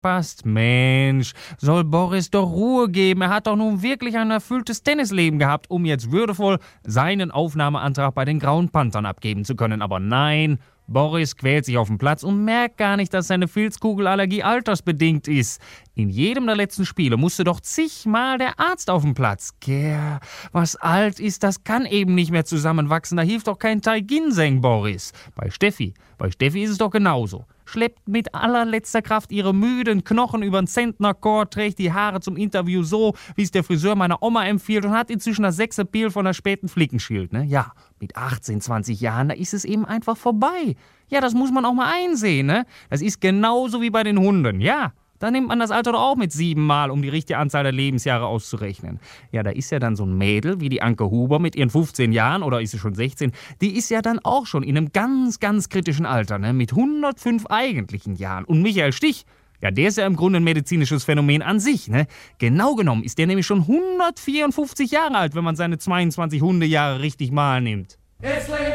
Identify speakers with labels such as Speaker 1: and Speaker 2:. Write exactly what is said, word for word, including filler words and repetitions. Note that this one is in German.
Speaker 1: passt. Mensch, soll Boris doch Ruhe geben. Er hat doch nun wirklich ein erfülltes Tennisleben gehabt, um jetzt würdevoll seinen Aufnahmeantrag bei den Grauen Panthern abgeben zu können. Aber nein, Boris quält sich auf dem Platz und merkt gar nicht, dass seine Filzkugelallergie altersbedingt ist. In jedem der letzten Spiele musste doch zigmal der Arzt auf dem Platz. Gär, was alt ist, das kann eben nicht mehr zusammenwachsen. Da hilft doch kein Tai-Ginseng, Boris. Bei Steffi, bei Steffi ist es doch genauso. Schleppt mit allerletzter Kraft ihre müden Knochen über den Zentnerchord, trägt die Haare zum Interview so, wie es der Friseur meiner Oma empfiehlt und hat inzwischen das Sechsappeal von der späten Flickenschild. Ne? Ja, mit achtzehn, zwanzig Jahren, da ist es eben einfach vorbei. Ja, das muss man auch mal einsehen. Ne? Das ist genauso wie bei den Hunden. Ja, da nimmt man das Alter doch auch mit sieben Mal, um die richtige Anzahl der Lebensjahre auszurechnen. Ja, da ist ja dann so ein Mädel wie die Anke Huber mit ihren fünfzehn Jahren, oder ist sie schon sechzehn, die ist ja dann auch schon in einem ganz, ganz kritischen Alter, ne? Mit hundertfünf eigentlichen Jahren. Und Michael Stich, ja, der ist ja im Grunde ein medizinisches Phänomen an sich, ne? Genau genommen ist der nämlich schon hundertvierundfünfzig Jahre alt, wenn man seine zweiundzwanzig Hundejahre richtig mal nimmt.